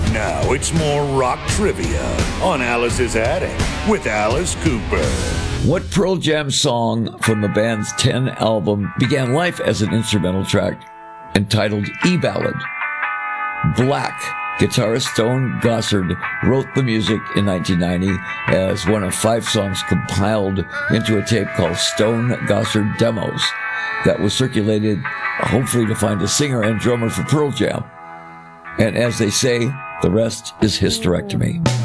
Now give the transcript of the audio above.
Now it's more rock trivia on Alice's Attic with Alice Cooper. What Pearl Jam song from the band's 10 album began life as an instrumental track entitled E-Ballad? Black. Guitarist Stone Gossard wrote the music in 1990 as one of 5 songs compiled into a tape called Stone Gossard Demos that was circulated, hopefully to find a singer and drummer for Pearl Jam. And as they say, the rest is hysterectomy.